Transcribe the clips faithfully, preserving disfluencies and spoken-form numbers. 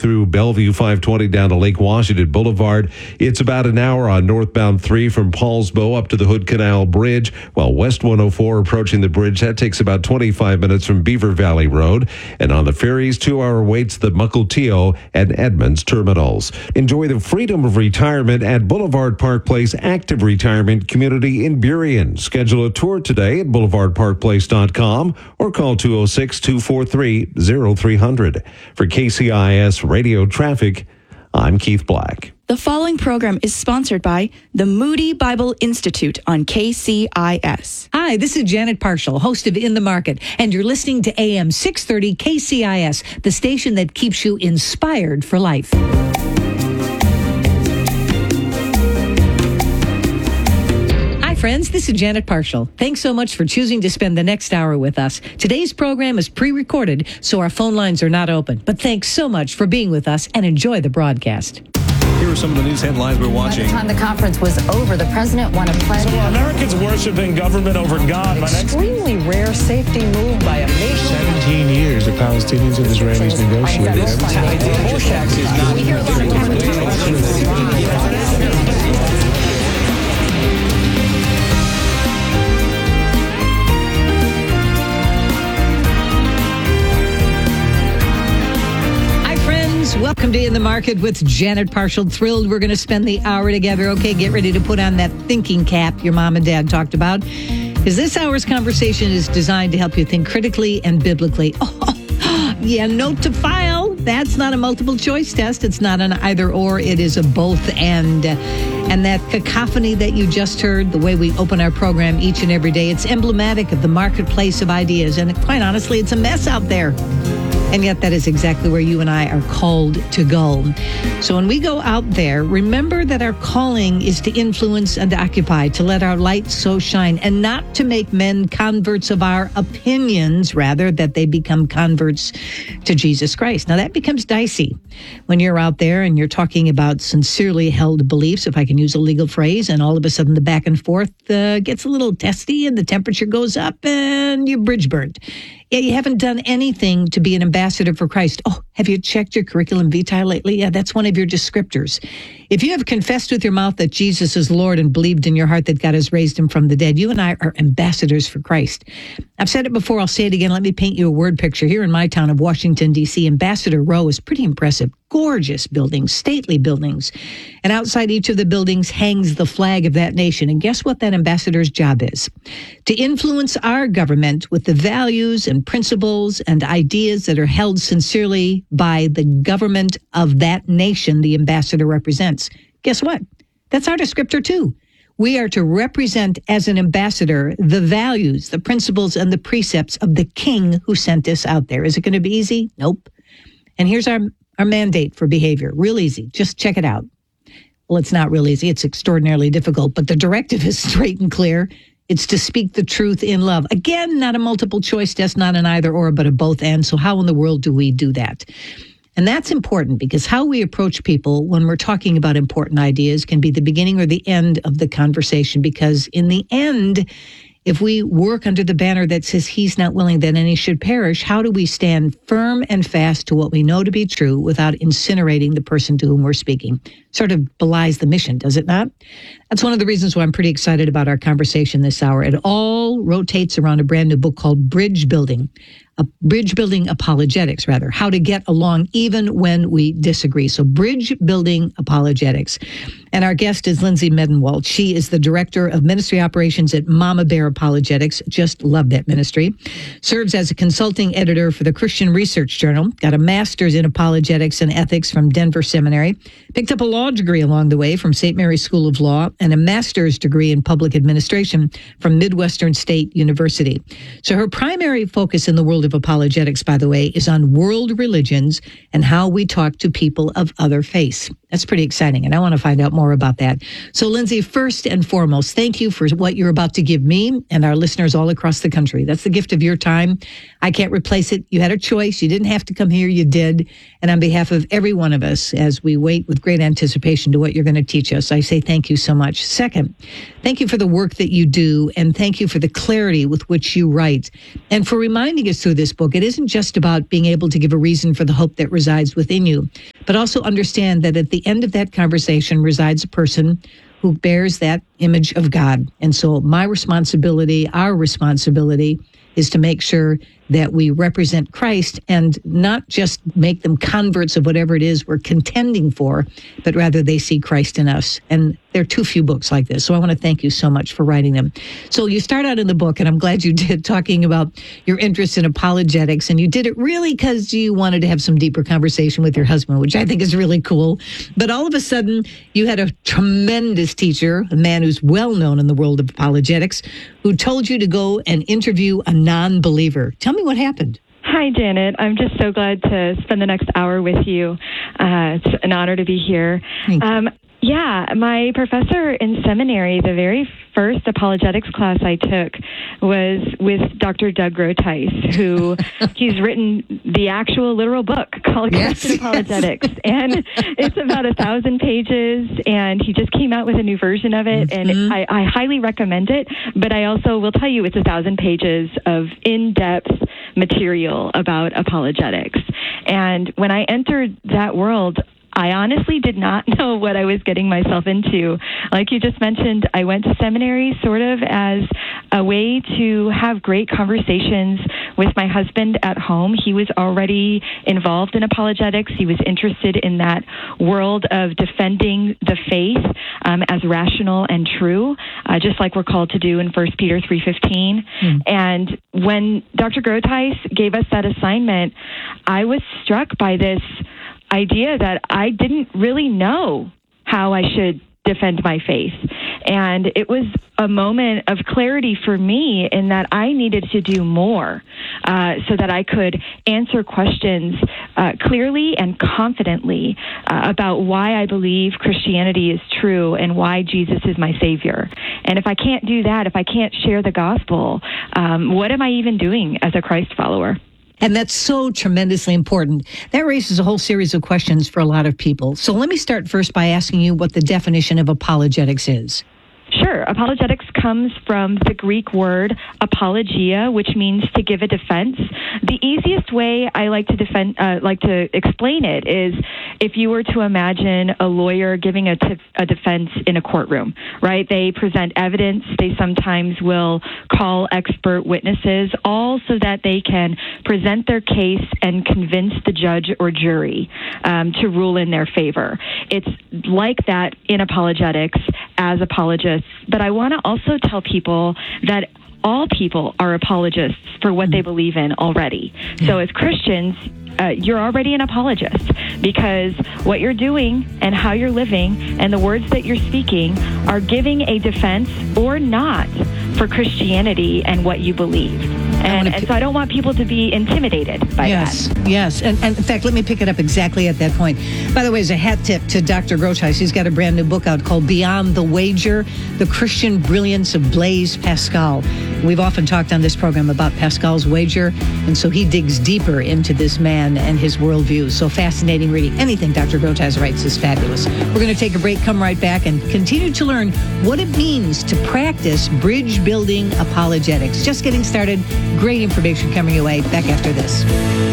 through Bellevue five twenty down to Lake Washington Boulevard. It's about an hour on northbound three from Paulsbo up to the Hood Canal Bridge, while West one oh four approaching the bridge, that takes about twenty-five minutes from Beaver Valley Road. And on the ferries, two-hour waits at the Mukilteo and Edmonds terminals. Enjoy the freedom of retirement at Boulevard Park Place Active Retirement Community in Burien. Schedule a tour today at boulevard park place dot com or call two oh six, two four three, oh three hundred. For K C I S Radio Traffic, I'm Keith Black. The following program is sponsored by the Moody Bible Institute on K C I S. Hi, this is Janet Parshall, host of In the Market, and you're listening to A M six thirty K C I S, the station that keeps you inspired for life. Hi, friends. This is Janet Parshall. Thanks so much for choosing to spend the next hour with us. Today's program is pre-recorded, so our phone lines are not open. But thanks so much for being with us, and enjoy the broadcast. Here are some of the news headlines we're watching. By the time the conference was over, the president won a pledge. So Americans worshiping government over God. Extremely rare safety move by a nation. seventeen years the Palestinians and Israelis negotiated. We hear a lot of Welcome to In the Market with Janet Parshall. Thrilled we're going to spend the hour together. Okay, get ready to put on that thinking cap your mom and dad talked about, because this hour's conversation is designed to help you think critically and biblically. Oh, yeah, note to file. That's not a multiple choice test. It's not an either or. It is a both and. And that cacophony that you just heard, the way we open our program each and every day, it's emblematic of the marketplace of ideas. And quite honestly, it's a mess out there. And yet that is exactly where you and I are called to go. So when we go out there, remember that our calling is to influence and to occupy, to let our light so shine, and not to make men converts of our opinions, rather that they become converts to Jesus Christ. Now that becomes dicey when you're out there and you're talking about sincerely held beliefs, if I can use a legal phrase, and all of a sudden the back and forth uh, gets a little testy and the temperature goes up and you're bridge burnt. Yeah, you haven't done anything to be an ambassador for Christ. Oh, have you checked your curriculum vitae lately? Yeah, that's one of your descriptors. If you have confessed with your mouth that Jesus is Lord and believed in your heart that God has raised him from the dead, you and I are ambassadors for Christ. I've said it before, I'll say it again. Let me paint you a word picture. Here in my town of Washington, D C, Ambassador Row is pretty impressive. Gorgeous buildings, stately buildings. And outside each of the buildings hangs the flag of that nation. And guess what that ambassador's job is? To influence our government with the values and principles and ideas that are held sincerely by the government of that nation the ambassador represents. Guess what? That's our descriptor too. We are to represent as an ambassador the values, the principles, and the precepts of the king who sent us out there. Is it going to be easy? Nope. And here's our, our mandate for behavior. Real easy. Just check it out. Well, it's not real easy. It's extraordinarily difficult, but the directive is straight and clear. It's to speak the truth in love. Again, not a multiple choice test, not an either or, but a both and. So how in the world do we do that? And that's important because how we approach people when we're talking about important ideas can be the beginning or the end of the conversation, because in the end, if we work under the banner that says he's not willing that any should perish, how do we stand firm and fast to what we know to be true without incinerating the person to whom we're speaking? Sort of belies the mission, does it not? That's one of the reasons why I'm pretty excited about our conversation this hour. It all rotates around a brand new book called Bridge Building. A bridge building apologetics, rather, how to get along even when we disagree. So bridge building apologetics. And our guest is Lindsay Medenwald. She is the director of ministry operations at Mama Bear Apologetics. Just love that ministry. Serves as a consulting editor for the Christian Research Journal. Got a master's in apologetics and ethics from Denver Seminary. Picked up a law degree along the way from Saint Mary's School of Law and a master's degree in public administration from Midwestern State University. So her primary focus in the world of apologetics, by the way, is on world religions and how we talk to people of other faiths. That's pretty exciting, and I want to find out more about that. So, Lindsay, first and foremost, thank you for what you're about to give me and our listeners all across the country. That's the gift of your time. I can't replace it. You had a choice. You didn't have to come here. You did. And on behalf of every one of us, as we wait with great anticipation to what you're going to teach us, I say thank you so much. Second, thank you for the work that you do, and thank you for the clarity with which you write, and for reminding us through this book, it isn't just about being able to give a reason for the hope that resides within you, but also understand that at the end of that conversation resides a person who bears that image of God. And so my responsibility, our responsibility, is to make sure that we represent Christ and not just make them converts of whatever it is we're contending for, but rather they see Christ in us. And there are too few books like this. So I want to thank you so much for writing them. So you start out in the book, and I'm glad you did, talking about your interest in apologetics. And you did it really because you wanted to have some deeper conversation with your husband, which I think is really cool. But all of a sudden, you had a tremendous teacher, a man who's well known in the world of apologetics, who told you to go and interview a non-believer. Tell me what happened. Hi, Janet. I'm just so glad to spend the next hour with you. Uh, it's an honor to be here. Um, yeah, my professor in seminary, the very first apologetics class I took was with Doctor Doug Groothuis, who he's written the actual literal book called Yes, Christian Apologetics. Yes. And it's about a thousand pages, and he just came out with a new version of it, Mm-hmm. and I, I highly recommend it. But I also will tell you it's a thousand pages of in-depth material about apologetics. And when I entered that world, I honestly did not know what I was getting myself into. Like you just mentioned, I went to seminary sort of as a way to have great conversations with my husband at home. He was already involved in apologetics. He was interested in that world of defending the faith um, as rational and true, uh, just like we're called to do in First Peter three fifteen. Mm. And when Doctor Groothuis gave us that assignment, I was struck by this idea that I didn't really know how I should defend my faith. And it was a moment of clarity for me in that I needed to do more uh, so that I could answer questions uh, clearly and confidently uh, about why I believe Christianity is true and why Jesus is my Savior. And if I can't do that, if I can't share the gospel, um, what am I even doing as a Christ follower? And that's so tremendously important. That raises a whole series of questions for a lot of people. So let me start first by asking you what the definition of apologetics is. Sure. Apologetics comes from the Greek word apologia, which means to give a defense. The easiest way I like to defend, uh, like to explain it is if you were to imagine a lawyer giving a, t- a defense in a courtroom, right? They present evidence. They sometimes will call expert witnesses, all so that they can present their case and convince the judge or jury um, to rule in their favor. It's like that in apologetics as apologists. But I want to also tell people that all people are apologists for what they believe in already. So as Christians, uh, you're already an apologist because what you're doing and how you're living and the words that you're speaking are giving a defense or not for Christianity and what you believe. And, and so I don't want people to be intimidated by yes, that. Yes, yes. And, and in fact, let me pick it up exactly at that point. By the way, as a hat tip to Doctor Groothuis, he's got a brand new book out called Beyond the Wager, The Christian Brilliance of Blaise Pascal. We've often talked on this program about Pascal's wager, and so he digs deeper into this man and his worldview. So fascinating reading. Anything Doctor Groothuis writes is fabulous. We're going to take a break, come right back, and continue to learn what it means to practice bridge-building apologetics. Just getting started. Great information coming your way. Back after this.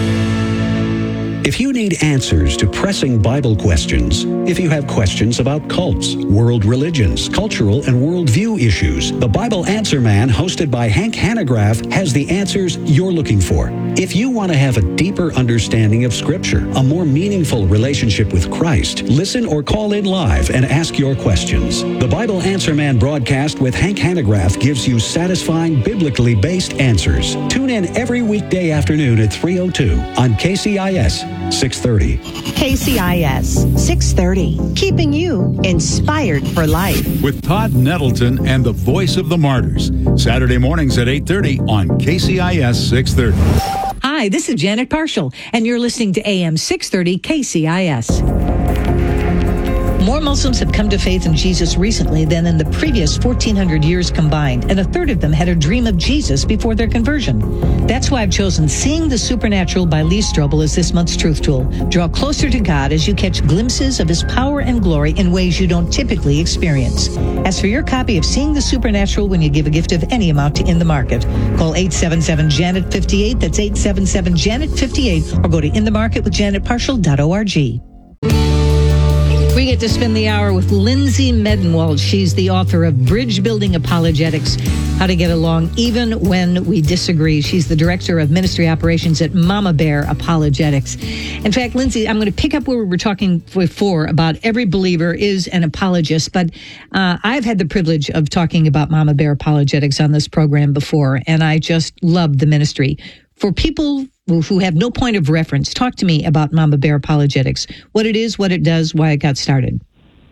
If you need answers to pressing Bible questions, if you have questions about cults, world religions, cultural and worldview issues, the Bible Answer Man, hosted by Hank Hanegraaff, has the answers you're looking for. If you want to have a deeper understanding of Scripture, a more meaningful relationship with Christ, listen or call in live and ask your questions. The Bible Answer Man broadcast with Hank Hanegraaff gives you satisfying, biblically based answers. Tune in every weekday afternoon at three oh two on K C I S six thirty. K C I S six thirty, keeping you inspired for life. With Todd Nettleton and the Voice of the Martyrs. Saturday mornings at eight thirty on K C I S six thirty. Hi, this is Janet Parshall, and you're listening to A M six thirty K C I S. More Muslims have come to faith in Jesus recently than in the previous fourteen hundred years combined, and a third of them had a dream of Jesus before their conversion. That's why I've chosen Seeing the Supernatural by Lee Strobel as this month's truth tool. Draw closer to God as you catch glimpses of His power and glory in ways you don't typically experience. As for your copy of Seeing the Supernatural when you give a gift of any amount to In the Market, call eight seven seven Janet fifty-eight, that's eight seven seven Janet fifty-eight, or go to in the market with janet parshall dot org. We get to spend the hour with Lindsay Medenwald. She's the author of Bridge Building Apologetics, How to Get Along Even When We Disagree. She's the director of ministry operations at Mama Bear Apologetics. In fact, Lindsay, I'm going to pick up where we were talking before about every believer is an apologist, but uh, I've had the privilege of talking about Mama Bear Apologetics on this program before, and I just love the ministry. For people who have no point of reference, talk to me about Mama Bear Apologetics, what it is, what it does, why it got started.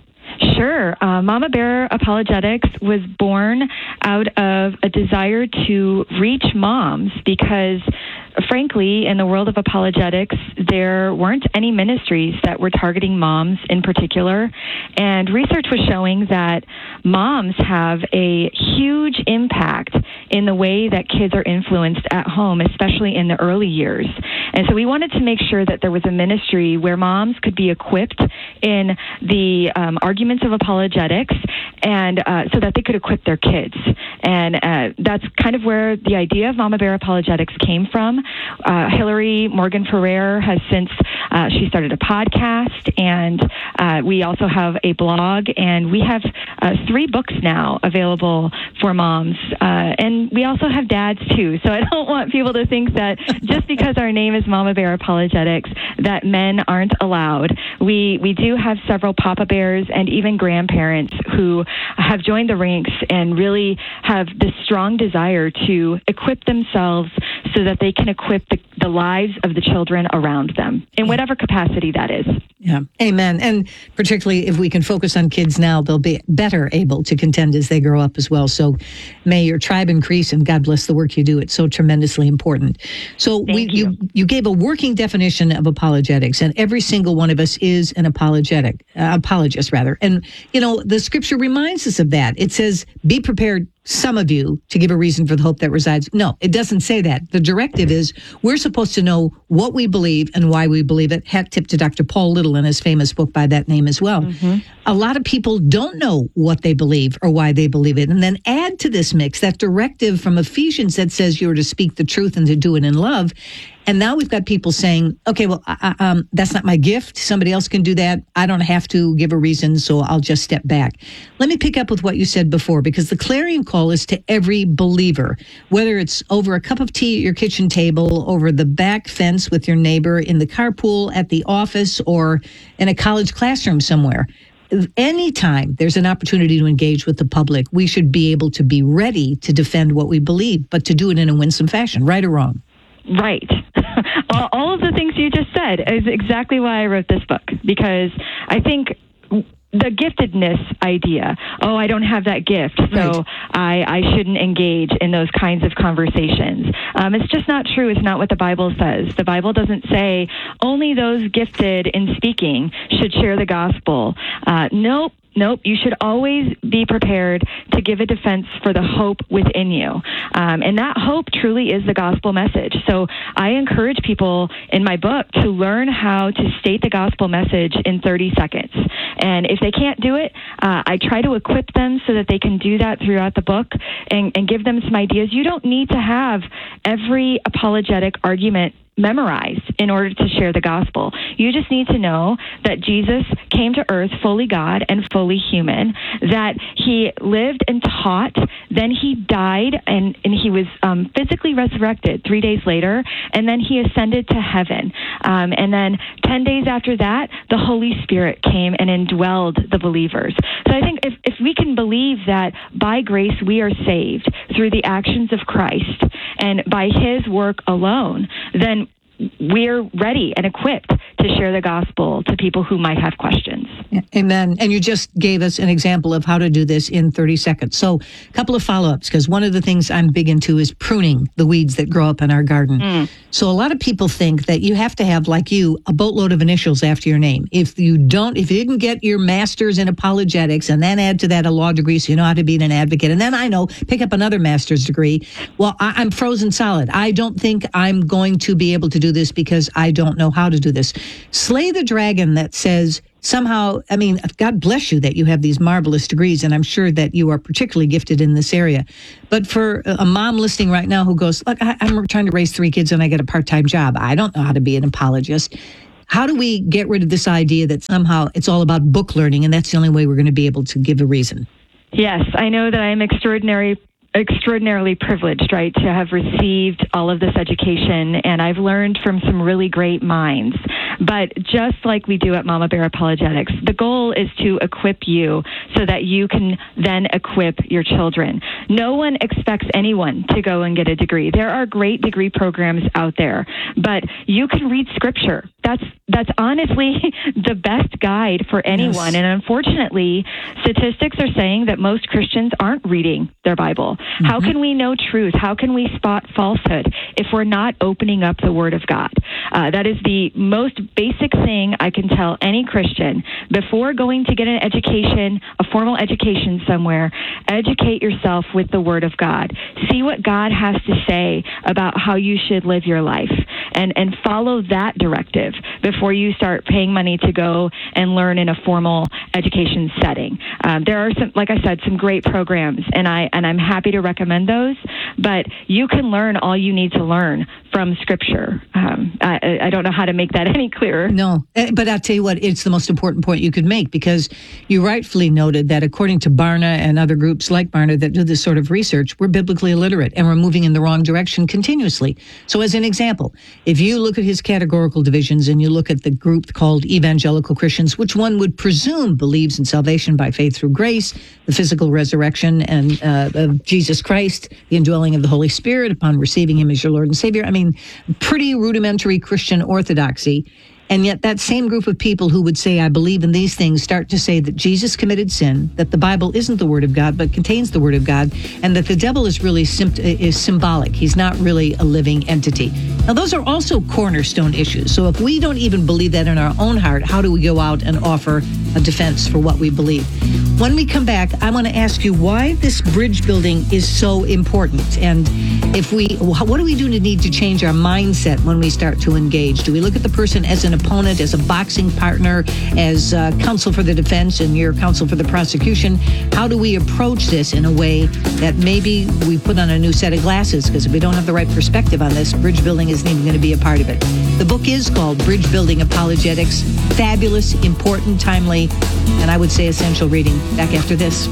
Sure. Uh, Mama Bear Apologetics was born out of a desire to reach moms because, frankly, in the world of apologetics, there weren't any ministries that were targeting moms in particular. And research was showing that moms have a huge impact in the way that kids are influenced at home, especially in the early years. And so we wanted to make sure that there was a ministry where moms could be equipped in the um, arguments of apologetics and uh, so that they could equip their kids. And uh, that's kind of where the idea of Mama Bear Apologetics came from. Uh, Hillary Morgan Ferrer has since, uh, she started a podcast, and uh, we also have a blog, and we have uh, three books now available for moms. Uh, and we also have dads, too. So I don't want people to think that just because our name is Mama Bear Apologetics, that men aren't allowed. We, we do have several Papa Bears and even grandparents who have joined the ranks and really have this strong desire to equip themselves so that they can equip the, the lives of the children around them in whatever capacity that is. Yeah. Amen. And particularly if we can focus on kids now, they'll be better able to contend as they grow up as well. So may your tribe increase, and God bless the work you do. It's so tremendously important. So we, you. you you gave a working definition of apologetics, and every single one of us is an apologetic, uh, apologist rather. And, you know, the scripture reminds us of that. It says, be prepared, some of you, to give a reason for the hope that resides. No, it doesn't say that. The directive is we're supposed to know what we believe and why we believe it. Hat tip to Doctor Paul Little in his famous book by that name as well. Mm-hmm. A lot of people don't know what they believe or why they believe it. And then add to this mix that directive from Ephesians that says you're to speak the truth and to do it in love. And now we've got people saying, okay, well, I, um, that's not my gift. Somebody else can do that. I don't have to give a reason, so I'll just step back. Let me pick up with what you said before, because the clarion call is to every believer, whether it's over a cup of tea at your kitchen table, over the back fence with your neighbor, in the carpool, at the office, or in a college classroom somewhere. Anytime there's an opportunity to engage with the public, we should be able to be ready to defend what we believe, but to do it in a winsome fashion, right or wrong. Right. All of the things you just said is exactly why I wrote this book, because I think the giftedness idea, oh, I don't have that gift, so right. I, I shouldn't engage in those kinds of conversations. Um, it's just not true. It's not what the Bible says. The Bible doesn't say only those gifted in speaking should share the gospel. Uh, nope. Nope, you should always be prepared to give a defense for the hope within you. Um, and that hope truly is the gospel message. So I encourage people in my book to learn how to state the gospel message in thirty seconds. And if they can't do it, uh, I try to equip them so that they can do that throughout the book and, and give them some ideas. You don't need to have every apologetic argument memorized in order to share the gospel. You just need to know that Jesus came to earth fully God and fully human, that he lived and taught, then he died and, and he was um, physically resurrected three days later, and then he ascended to heaven. Um, and then ten days after that, the Holy Spirit came and indwelled the believers. So I think if, if we can believe that by grace we are saved through the actions of Christ and by his work alone, then we're ready and equipped to share the gospel to people who might have questions. Amen. And you just gave us an example of how to do this in thirty seconds. So a couple of follow-ups, because one of the things I'm big into is pruning the weeds that grow up in our garden. Mm. So a lot of people think that you have to have, like you, a boatload of initials after your name. If you don't, if you didn't get your master's in apologetics and then add to that a law degree so you know how to be an advocate, and then I know, pick up another master's degree, well, I, I'm frozen solid. I don't think I'm going to be able to do this because I don't know how to do this. Slay the dragon that says somehow, I mean, God bless you that you have these marvelous degrees, and I'm sure that you are particularly gifted in this area. But for a mom listening right now who goes, look, I, I'm trying to raise three kids and I get a part-time job. I don't know how to be an apologist. How do we get rid of this idea that somehow it's all about book learning and that's the only way we're going to be able to give a reason? Yes, I know that I am extraordinary extraordinarily privileged, right, to have received all of this education, and I've learned from some really great minds. But just like we do at Mama Bear Apologetics, the goal is to equip you so that you can then equip your children. No one expects anyone to go and get a degree. There are great degree programs out there, but you can read Scripture. That's that's honestly the best guide for anyone. Yes. And unfortunately, statistics are saying that most Christians aren't reading their Bible. Mm-hmm. How can we know truth? How can we spot falsehood if we're not opening up the Word of God? Uh, that is the most basic thing I can tell any Christian before going to get an education, a formal education somewhere. Educate yourself with the Word of God. See what God has to say about how you should live your life, and, and follow that directive before you start paying money to go and learn in a formal education setting. Um, there are some, like I said, some great programs, and I and I'm happy to recommend those. But you can learn all you need to learn from Scripture. Um, I, I don't know how to make that any clearer. No, but I'll tell you what, it's the most important point you could make, because you rightfully noted that according to Barna and other groups like Barna that do this sort of research, we're biblically illiterate and we're moving in the wrong direction continuously. So as an example, if you look at his categorical divisions and you look at the group called evangelical Christians, which one would presume believes in salvation by faith through grace, the physical resurrection and uh, of Jesus Christ, the indwelling of the Holy Spirit upon receiving him as your Lord and Savior. I mean, pretty rudimentary Christian orthodoxy. And yet that same group of people who would say, I believe in these things, start to say that Jesus committed sin, that the Bible isn't the Word of God, but contains the Word of God, and that the devil is really sim- is symbolic. He's not really a living entity. Now, those are also cornerstone issues. So if we don't even believe that in our own heart, how do we go out and offer a defense for what we believe? When we come back, I want to ask you why this bridge building is so important. And if we, what do we do to need to change our mindset when we start to engage? Do we look at the person as an opponent, as a boxing partner, as uh, counsel for the defense and your counsel for the prosecution? How do we approach this in a way that maybe we put on a new set of glasses? Because if we don't have the right perspective on this, bridge building isn't even going to be a part of it. The book is called Bridge Building Apologetics. Fabulous, important, timely, and I would say essential reading. Back after this.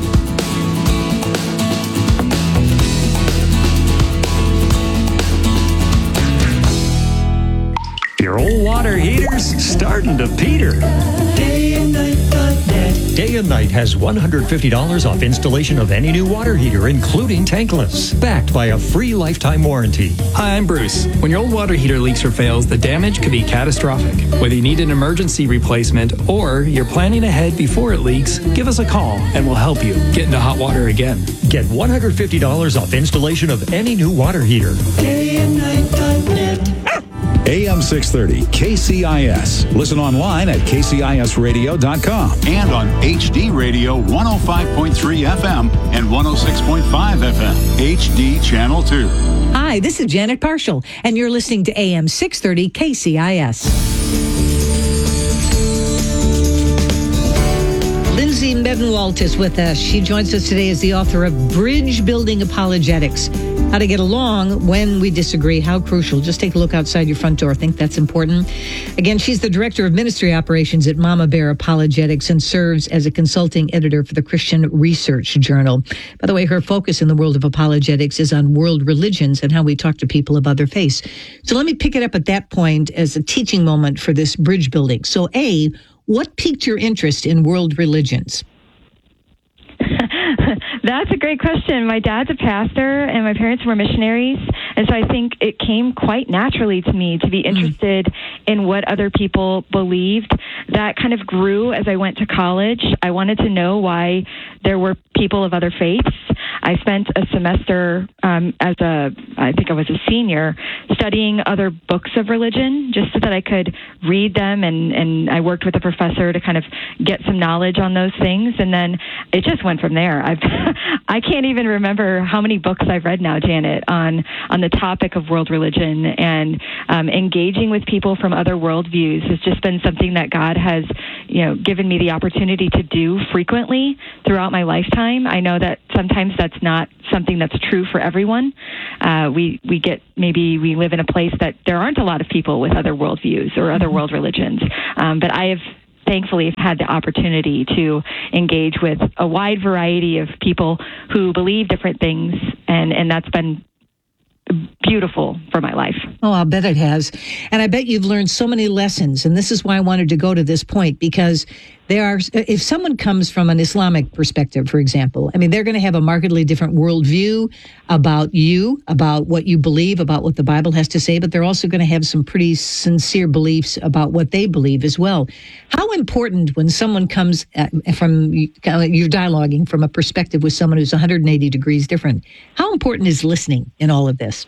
Your old water heater's starting to peter. Day and Night dot net. Day and Night has one hundred fifty dollars off installation of any new water heater, including tankless, backed by a free lifetime warranty. Hi, I'm Bruce. When your old water heater leaks or fails, the damage could be catastrophic. Whether you need an emergency replacement or you're planning ahead before it leaks, give us a call and we'll help you get into hot water again. Get one hundred fifty dollars off installation of any new water heater. Day and Night dot net. A M six thirty, K C I S. Listen online at K C I S radio dot com and on H D Radio one oh five point three F M and one oh six point five F M, H D Channel two. Hi, this is Janet Parshall, and you're listening to A M six thirty K C I S. Lindsay Medenwalt is with us. She joins us today as the author of Bridge Building Apologetics. How to get along when we disagree, how crucial. Just take a look outside your front door. I think that's important. Again, she's the Director of Ministry Operations at Mama Bear Apologetics and serves as a consulting editor for the Christian Research Journal. By the way, her focus in the world of apologetics is on world religions and how we talk to people of other faiths. So let me pick it up at that point as a teaching moment for this bridge building. So A, what piqued your interest in world religions? That's a great question. My dad's a pastor and my parents were missionaries. And so I think it came quite naturally to me to be interested mm-hmm. in what other people believed. That kind of grew as I went to college. I wanted to know why there were people of other faiths. I spent a semester um, as a, I think I was a senior, studying other books of religion just so that I could read them. And, and I worked with a professor to kind of get some knowledge on those things. And then it just went from there. I've, I can't even remember how many books I've read now, Janet, on, on the topic of world religion. And um, engaging with people from other worldviews has just been something that God has, you know, given me the opportunity to do frequently throughout my lifetime. I know that sometimes that's not something that's true for everyone, uh, uh, we we get maybe we live in a place that there aren't a lot of people with other worldviews or other world religions. Um, but I have thankfully had the opportunity to engage with a wide variety of people who believe different things, and, and that's been beautiful for my life. Oh, I'll bet it has. And I bet you've learned so many lessons. And this is why I wanted to go to this point, because there are, if someone comes from an Islamic perspective, for example, I mean, they're going to have a markedly different worldview about you, about what you believe, about what the Bible has to say, but they're also going to have some pretty sincere beliefs about what they believe as well. How important when someone comes at, from, you're dialoguing from a perspective with someone who's one hundred eighty degrees different, how important is listening in all of this?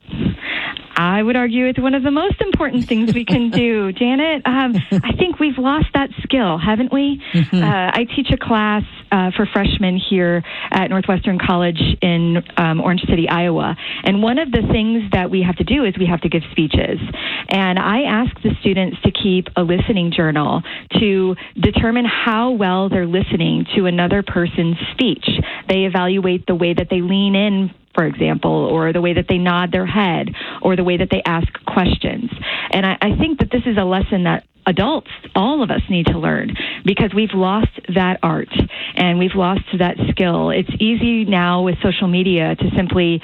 I would argue it's one of the most important things we can do, Janet. Um, I think we've lost that skill, haven't we? Mm-hmm. Uh, I teach a class uh, for freshmen here at Northwestern College in um, Orange City, Iowa. And one of the things that we have to do is we have to give speeches. And I ask the students to keep a listening journal to determine how well they're listening to another person's speech. They evaluate the way that they lean in, for example, or the way that they nod their head, or the way that they ask questions. And I, I think that this is a lesson that adults, all of us, need to learn, because we've lost that art and we've lost that skill. It's easy now with social media to simply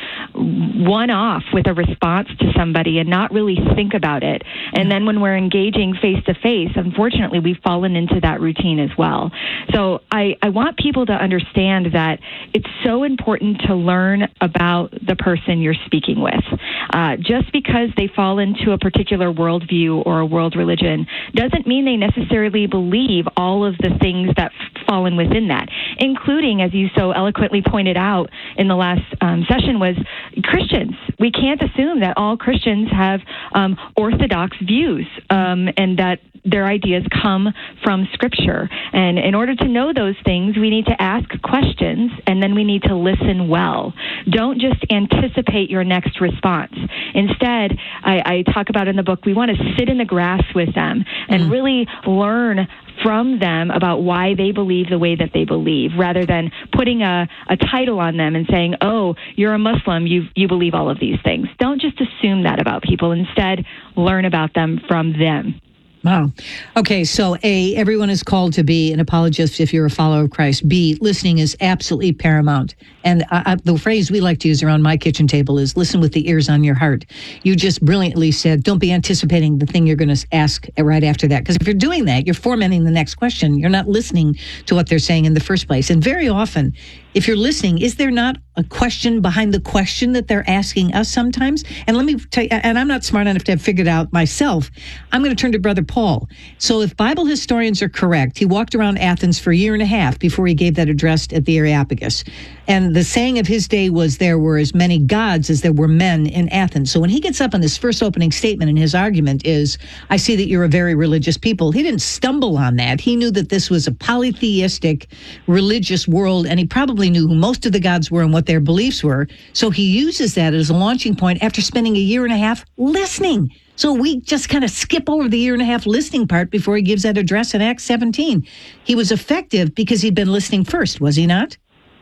one off with a response to somebody and not really think about it. And then when we're engaging face to face, unfortunately, we've fallen into that routine as well. So I, I want people to understand that it's so important to learn about the person you're speaking with. Uh, just because they fall into a particular worldview or a world religion doesn't mean they necessarily believe all of the things that fall in within that, including, as you so eloquently pointed out in the last um, session, was Christians. We can't assume that all Christians have um, orthodox views um, and that their ideas come from Scripture. And in order to know those things, we need to ask questions, and then we need to listen well. Don't just anticipate your next response. Instead, I, I talk about in the book, we want to sit in the grass with them and mm. really learn from them about why they believe the way that they believe, rather than putting a, a title on them and saying, oh, you're a Muslim, you you believe all of these things. Don't just assume that about people. Instead, learn about them from them. Wow. Okay, so A, everyone is called to be an apologist if you're a follower of Christ. B, listening is absolutely paramount. And uh, the phrase we like to use around my kitchen table is listen with the ears on your heart. You just brilliantly said, don't be anticipating the thing you're going to ask right after that. Because if you're doing that, you're forementing the next question. You're not listening to what they're saying in the first place. And very often, if you're listening, is there not a question behind the question that they're asking us sometimes? And let me tell you, and I'm not smart enough to have figured out myself. I'm going to turn to Brother Paul. So if Bible historians are correct, he walked around Athens for a year and a half before he gave that address at the Areopagus. And the saying of his day was there were as many gods as there were men in Athens. So when he gets up in his first opening statement and his argument is, I see that you're a very religious people, he didn't stumble on that. He knew that this was a polytheistic religious world, and he probably knew who most of the gods were and what their beliefs were. So he uses that as a launching point after spending a year and a half listening. So we just kind of skip over the year and a half listening part before he gives that address in Acts seventeen. He was effective because he'd been listening first, was he not?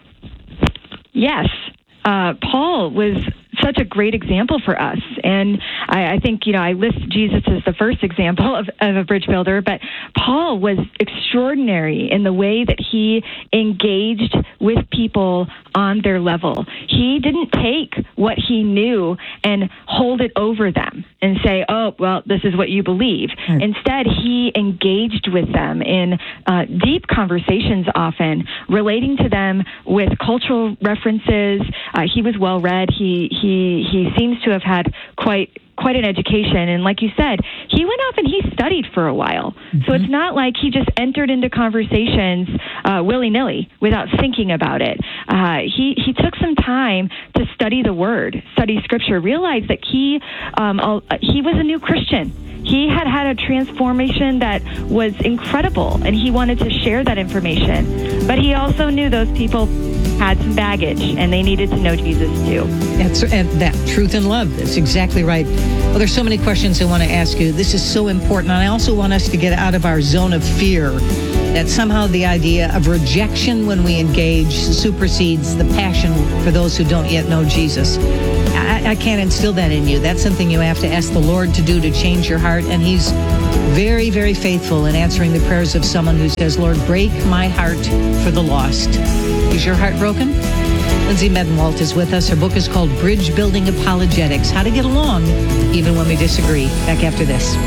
Yes. Uh, Paul was such a great example for us. And I, I think, you know, I list Jesus as the first example of, of a bridge builder, but Paul was extraordinary in the way that he engaged with people on their level. He didn't take what he knew and hold it over them and say, oh, well, this is what you believe. Mm. Instead, he engaged with them in uh, deep conversations, often relating to them with cultural references. Uh, he was well-read. He, he He seems to have had quite quite an education. And like you said, he went off and he studied for a while. Mm-hmm. So it's not like he just entered into conversations uh, willy-nilly without thinking about it. Uh, he, he took some time to study the Word, study Scripture, realized that he um, uh, he was a new Christian. He had had a transformation that was incredible, and he wanted to share that information. But he also knew those people had some baggage, and they needed to know Jesus too. That's and that truth and love. That's exactly right. Well, there's so many questions I want to ask you. This is so important. And I also want us to get out of our zone of fear, that somehow the idea of rejection when we engage supersedes the passion for those who don't yet know Jesus. I, I can't instill that in you. That's something you have to ask the Lord to do to change your heart. And he's very, very faithful in answering the prayers of someone who says, Lord, break my heart for the lost. Is your heart broken? Lindsay Medenwalt is with us. Her book is called Bridge Building Apologetics, How to Get Along Even When We Disagree. Back after this.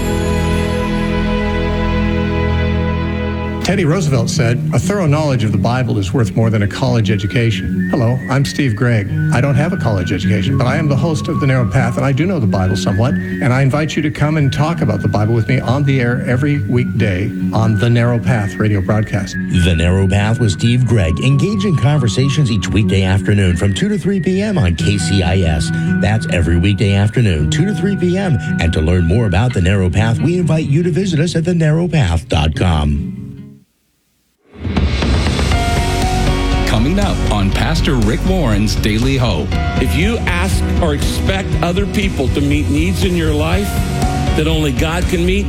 Teddy Roosevelt said, a thorough knowledge of the Bible is worth more than a college education. Hello, I'm Steve Gregg. I don't have a college education, but I am the host of The Narrow Path, and I do know the Bible somewhat, and I invite you to come and talk about the Bible with me on the air every weekday on The Narrow Path radio broadcast. The Narrow Path with Steve Gregg. Engage in conversations each weekday afternoon from two to three p.m. on K C I S. That's every weekday afternoon, two to three p.m. And to learn more about The Narrow Path, we invite you to visit us at the narrow path dot com. Coming up on Pastor Rick Warren's Daily Hope. If you ask or expect other people to meet needs in your life that only God can meet,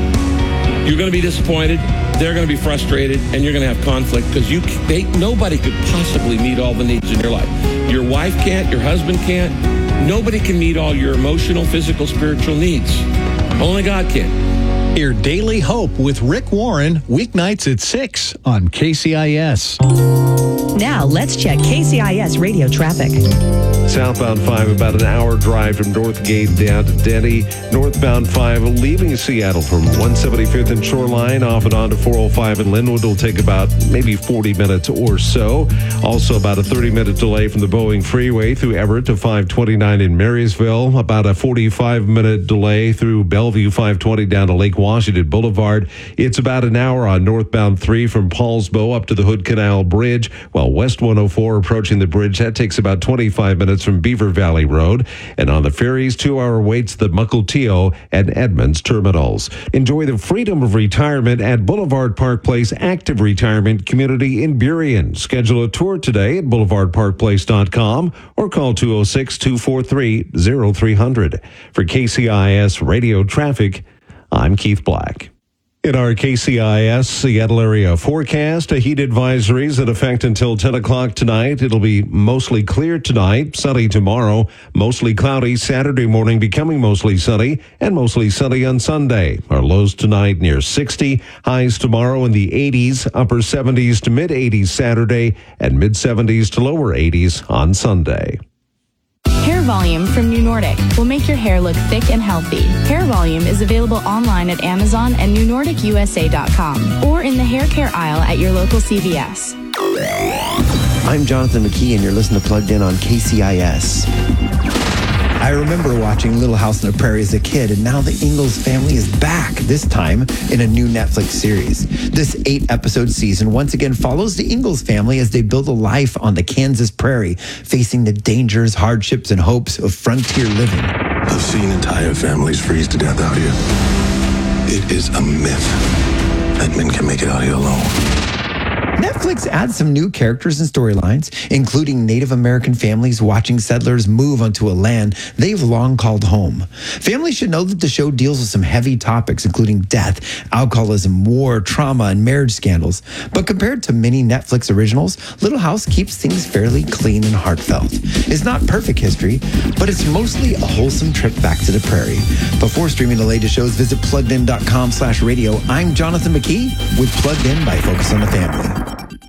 you're going to be disappointed, they're going to be frustrated, and you're going to have conflict because you they, nobody could possibly meet all the needs in your life. Your wife can't, your husband can't. Nobody can meet all your emotional, physical, spiritual needs. Only God can. Hear Daily Hope with Rick Warren, weeknights at six on K C I S. Now, let's check K C I S radio traffic. Southbound five, about an hour drive from Northgate down to Denny. Northbound five, leaving Seattle from one seventy-fifth and Shoreline, off and on to four oh five in Linwood, will take about maybe forty minutes or so. Also, about a thirty-minute delay from the Boeing Freeway through Everett to five twenty-nine in Marysville. About a forty-five minute delay through Bellevue five twenty down to Lake Washington Boulevard. It's about an hour on northbound three from Paulsbo up to the Hood Canal Bridge, while West one oh four approaching the bridge. That takes about twenty-five minutes from Beaver Valley Road. And on the ferries, two-hour waits at the Mukilteo and Edmonds terminals. Enjoy the freedom of retirement at Boulevard Park Place Active Retirement Community in Burien. Schedule a tour today at boulevard park place dot com or call two oh six, two four three, oh three hundred. For K C I S Radio Traffic, I'm Keith Black. In our K C I S Seattle area forecast, a heat advisory is in effect until ten o'clock tonight. It'll be mostly clear tonight, sunny tomorrow, mostly cloudy Saturday morning, becoming mostly sunny, and mostly sunny on Sunday. Our lows tonight near sixty, highs tomorrow in the eighties, upper seventies to mid eighties Saturday, and mid seventies to lower eighties on Sunday. Hair Volume from New Nordic will make your hair look thick and healthy. Hair Volume is available online at Amazon and new nordic u s a dot com or in the hair care aisle at your local C V S. I'm Jonathan McKee, and you're listening to Plugged In on K C I S. I remember watching Little House on the Prairie as a kid, and now the Ingalls family is back, this time in a new Netflix series. This eight-episode season once again follows the Ingalls family as they build a life on the Kansas prairie, facing the dangers, hardships, and hopes of frontier living. I've seen entire families freeze to death out here. It is a myth that men can make it out here alone. Netflix adds some new characters and storylines, including Native American families watching settlers move onto a land they've long called home. Families should know that the show deals with some heavy topics, including death, alcoholism, war, trauma, and marriage scandals. But compared to many Netflix originals, Little House keeps things fairly clean and heartfelt. It's not perfect history, but it's mostly a wholesome trip back to the prairie. Before streaming the latest shows, visit pluggedin.com slash radio. I'm Jonathan McKee with Plugged In by Focus on the Family.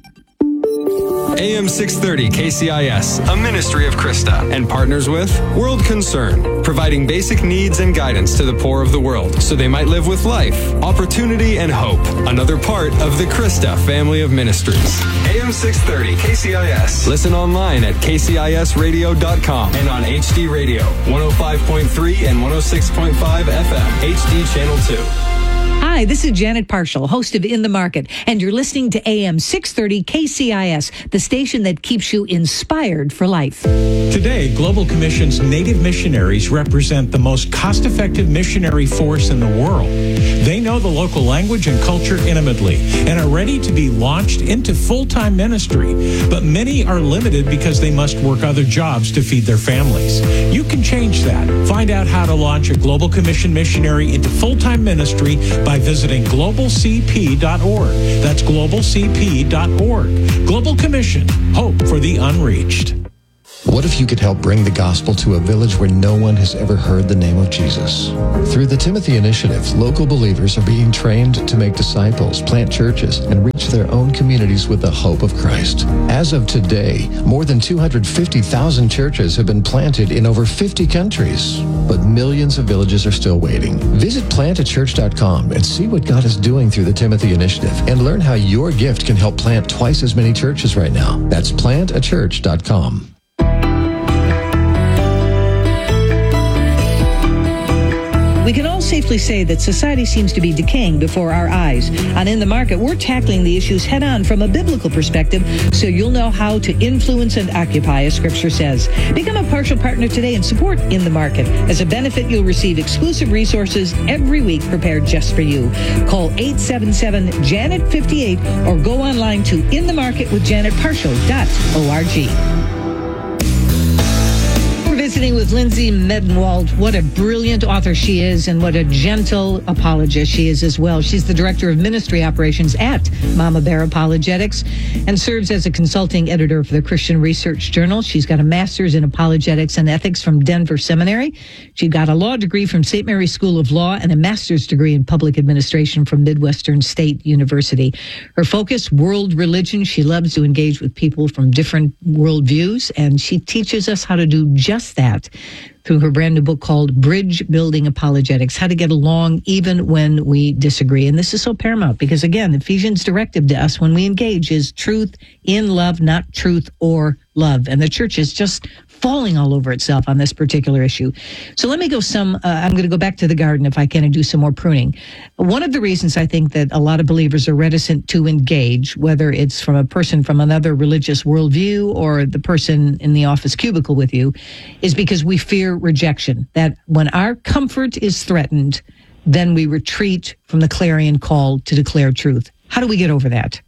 A M six thirty K C I S, a ministry of Krista, and partners with World Concern, providing basic needs and guidance to the poor of the world so they might live with life, opportunity, and hope. Another part of the Krista family of ministries. A M six thirty K C I S. Listen online at k c i s radio dot com and on H D Radio, one oh five point three and one oh six point five F M, H D Channel two. Hi, this is Janet Parshall, host of In the Market, and you're listening to A M six thirty K C I S, the station that keeps you inspired for life. Today, Global Commission's Native missionaries represent the most cost-effective missionary force in the world. They know the local language and culture intimately and are ready to be launched into full-time ministry, but many are limited because they must work other jobs to feed their families. You can change that. Find out how to launch a Global Commission missionary into full-time ministry by visiting global c p dot org. That's global c p dot org. Global Commission, hope for the unreached. What if you could help bring the gospel to a village where no one has ever heard the name of Jesus? Through the Timothy Initiative, local believers are being trained to make disciples, plant churches, and reach their own communities with the hope of Christ. As of today, more than two hundred fifty thousand churches have been planted in over fifty countries, but millions of villages are still waiting. Visit plant a church dot com and see what God is doing through the Timothy Initiative and learn how your gift can help plant twice as many churches right now. That's plant a church dot com. We can all safely say that society seems to be decaying before our eyes. On In the Market, we're tackling the issues head on from a biblical perspective so you'll know how to influence and occupy, as Scripture says. Become a partial partner today and support In the Market. As a benefit, you'll receive exclusive resources every week prepared just for you. Call eight seven seven, Janet fifty-eight or go online to in the market with janet partial dot org. Visiting with Lindsay Medenwald. What a brilliant author she is, and what a gentle apologist she is as well. She's the director of ministry operations at Mama Bear Apologetics and serves as a consulting editor for the Christian Research Journal. She's got a master's in apologetics and ethics from Denver Seminary. She got a law degree from Saint Mary's School of Law and a master's degree in public administration from Midwestern State University. Her focus, world religion. She loves to engage with people from different worldviews, and she teaches us how to do just that that through her brand new book called Bridge Building Apologetics, How to Get Along Even When We Disagree. And this is so paramount because, again, Ephesians' directive to us when we engage is truth in love, not truth or love. And the church is just falling all over itself on this particular issue. So let me go some, uh, I'm going to go back to the garden if I can and do some more pruning. One of the reasons I think that a lot of believers are reticent to engage, whether it's from a person from another religious worldview or the person in the office cubicle with you, is because we fear rejection. That when our comfort is threatened, then we retreat from the clarion call to declare truth. How do we get over that?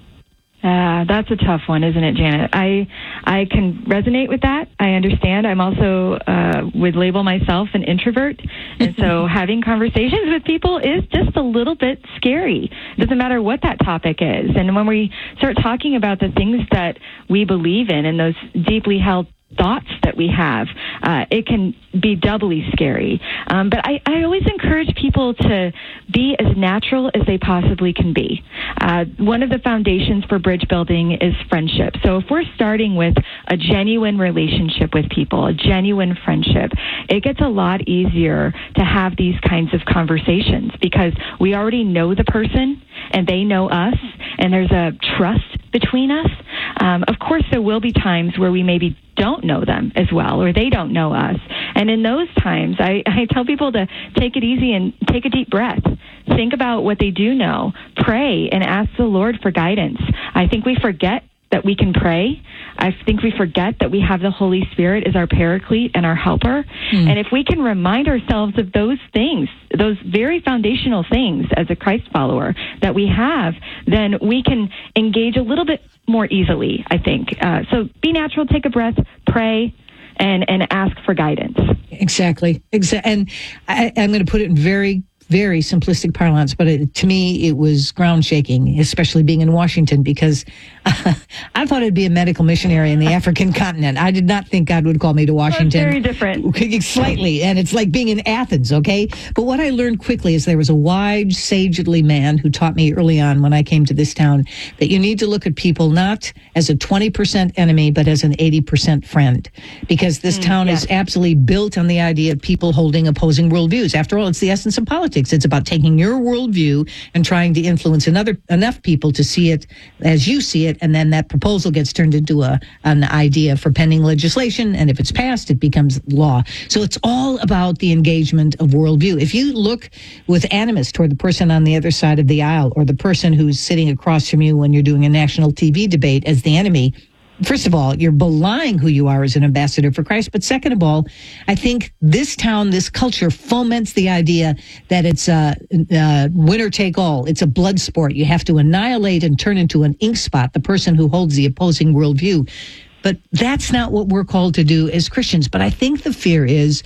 Uh, that's a tough one, isn't it, Janet? I I can resonate with that. I understand. I'm also uh, would label myself an introvert, and so having conversations with people is just a little bit scary. It doesn't matter what that topic is. And when we start talking about the things that we believe in and those deeply held thoughts that we have, uh, it can be doubly scary. Um, but I, I always encourage people to be as natural as they possibly can be. Uh, one of the foundations for bridge building is friendship. So if we're starting with a genuine relationship with people, a genuine friendship, it gets a lot easier to have these kinds of conversations because we already know the person and they know us, and there's a trust between us. Um, of course, there will be times where we maybe don't know them as well, or they don't know us. And in those times, I, I tell people to take it easy and take a deep breath. Think about what they do know. Pray and ask the Lord for guidance. I think we forget that we can pray. I think we forget that we have the Holy Spirit as our paraclete and our helper. Mm. And if we can remind ourselves of those things, those very foundational things as a Christ follower that we have, then we can engage a little bit more easily, I think. Uh, so be natural, take a breath, pray, and, and ask for guidance. Exactly. Exa- and I, I'm going to put it in very very simplistic parlance, but it, to me, it was ground shaking, especially being in Washington, because uh, I thought it'd be a medical missionary in the African continent. I did not think God would call me to Washington. Well, it's very different. Slightly, and it's like being in Athens, okay? But what I learned quickly is there was a wise, sagely man who taught me early on when I came to this town that you need to look at people not as a twenty percent enemy, but as an eighty percent friend, because this mm, town yes. is absolutely built on the idea of people holding opposing worldviews. After all, it's the essence of politics. It's about taking your worldview and trying to influence another enough people to see it as you see it, and then that proposal gets turned into a an idea for pending legislation, and if it's passed, it becomes law. So it's all about the engagement of worldview. If you look with animus toward the person on the other side of the aisle, or the person who's sitting across from you when you're doing a national T V debate as the enemy, first of all, you're belying who you are as an ambassador for Christ. But second of all, I think this town, this culture foments the idea that it's a, a winner take all. It's a blood sport. You have to annihilate and turn into an ink spot the person who holds the opposing worldview. But that's not what we're called to do as Christians. But I think the fear is,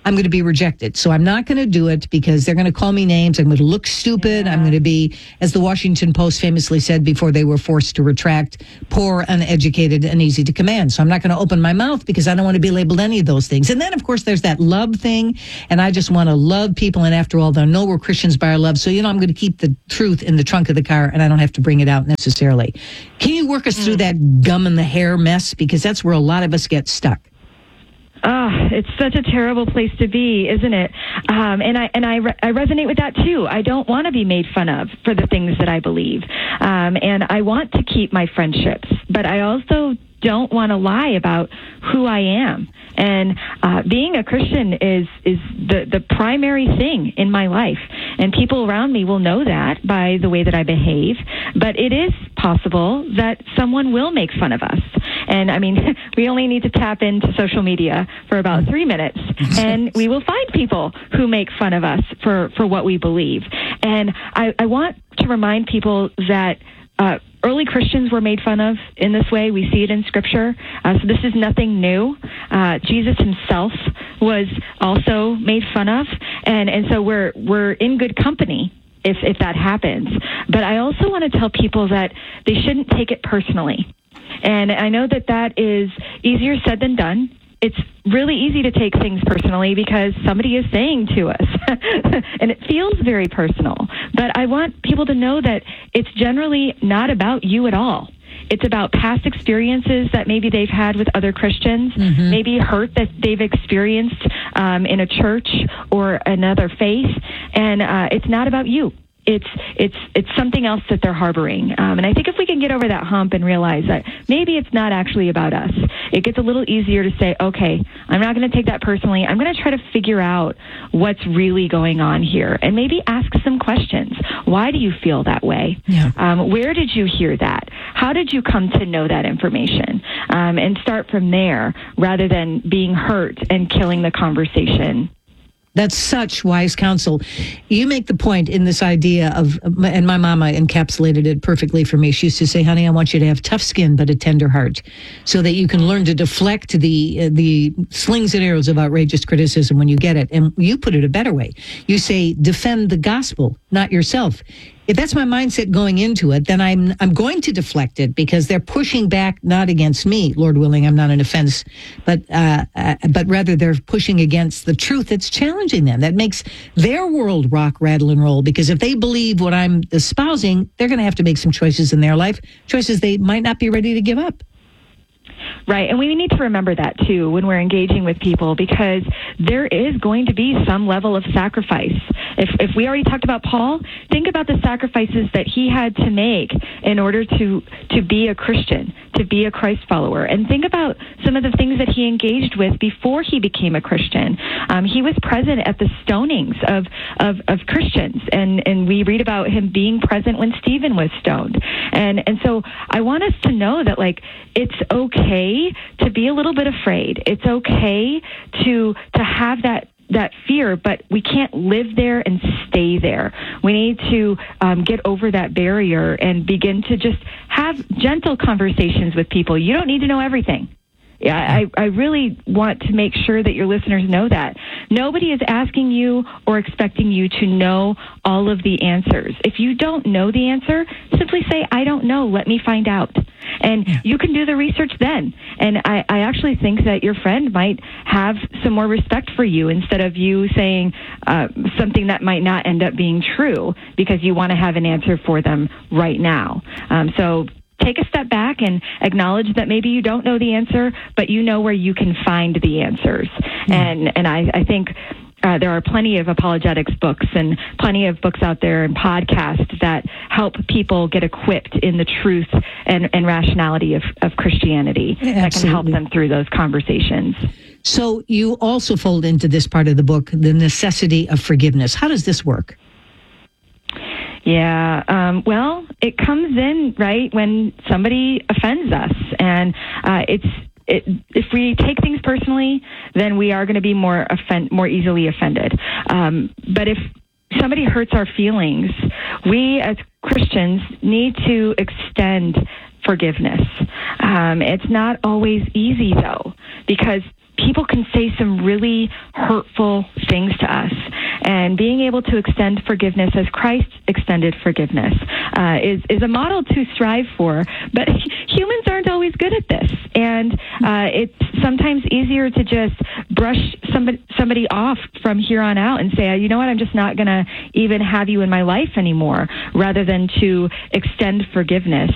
I'm going to be rejected. So I'm not going to do it because they're going to call me names. I'm going to look stupid. Yeah. I'm going to be, as the Washington Post famously said before they were forced to retract, poor, uneducated, and easy to command. So I'm not going to open my mouth because I don't want to be labeled any of those things. And then, of course, there's that love thing. And I just want to love people. And after all, they'll know we're Christians by our love. So, you know, I'm going to keep the truth in the trunk of the car and I don't have to bring it out necessarily. Can you work us mm. through that gum in the hair mess? Because that's where a lot of us get stuck. Oh, it's such a terrible place to be, isn't it? Um, and I and I, re- I resonate with that too. I don't want to be made fun of for the things that I believe, um, and I want to keep my friendships, but I also don't want to lie about who I am. And uh, being a Christian is is the, the primary thing in my life. And people around me will know that by the way that I behave. But it is possible that someone will make fun of us. And, I mean, we only need to tap into social media for about three minutes, and we will find people who make fun of us for, for what we believe. And I, I want to remind people that Uh, early Christians were made fun of in this way. We see it in Scripture. Uh, so this is nothing new. Uh, Jesus himself was also made fun of. And, and so we're we're in good company if, if that happens. But I also want to tell people that they shouldn't take it personally. And I know that that is easier said than done. It's really easy to take things personally because somebody is saying to us, and it feels very personal. But I want people to know that it's generally not about you at all. It's about past experiences that maybe they've had with other Christians, mm-hmm. maybe hurt that they've experienced um, in a church or another faith, and uh, it's not about you. It's it's it's something else that they're harboring. Um, and I think if we can get over that hump and realize that maybe it's not actually about us, it gets a little easier to say, okay, I'm not going to take that personally. I'm going to try to figure out what's really going on here and maybe ask some questions. Why do you feel that way? Yeah. Um, where did you hear that? How did you come to know that information? Um, and start from there rather than being hurt and killing the conversation. That's such wise counsel. You make the point in this idea of, and my mama encapsulated it perfectly for me. She used to say, honey, I want you to have tough skin but a tender heart so that you can learn to deflect the the slings and arrows of outrageous criticism when you get it. And you put it a better way. You say, defend the gospel, not yourself. If that's my mindset going into it, then I'm I'm going to deflect it because they're pushing back not against me, Lord willing, I'm not an offense, but uh, uh, but rather they're pushing against the truth that's challenging them. That makes their world rock, rattle, and roll because if they believe what I'm espousing, they're going to have to make some choices in their life, choices they might not be ready to give up. Right, and we need to remember that, too, when we're engaging with people, because there is going to be some level of sacrifice. If if we already talked about Paul, think about the sacrifices that he had to make in order to, to be a Christian, to be a Christ follower. And think about some of the things that he engaged with before he became a Christian. Um, he was present at the stonings of, of, of Christians, and, and we read about him being present when Stephen was stoned. And, and so I want us to know that, like, it's okay to be a little bit afraid. It's okay to to have that that fear, but we can't live there and stay there. We need to um, get over that barrier and begin to just have gentle conversations with people. You don't need to know everything. Yeah, I, I really want to make sure that your listeners know that. Nobody is asking you or expecting you to know all of the answers. If you don't know the answer, simply say, I don't know, let me find out. And you can do the research then. And I, I actually think that your friend might have some more respect for you instead of you saying uh, something that might not end up being true because you want to have an answer for them right now. Um, so take a step back and acknowledge that maybe you don't know the answer, but you know where you can find the answers. Mm. And and I, I think uh, there are plenty of apologetics books and plenty of books out there and podcasts that help people get equipped in the truth and, and rationality of, of Christianity. Yeah, that can help them through those conversations. So you also fold into this part of the book the necessity of forgiveness. How does this work? Yeah, um, well, it comes in, right, when somebody offends us. And uh, it's it, if we take things personally, then we are going to be more offend, more easily offended. Um, but if somebody hurts our feelings, we as Christians need to extend forgiveness. Um, it's not always easy, though, because people can say some really hurtful things to us. And being able to extend forgiveness as Christ extended forgiveness uh, is, is a model to strive for. But humans aren't always good at this. And uh, it's sometimes easier to just brush somebody, somebody off from here on out and say, you know what, I'm just not going to even have you in my life anymore, rather than to extend forgiveness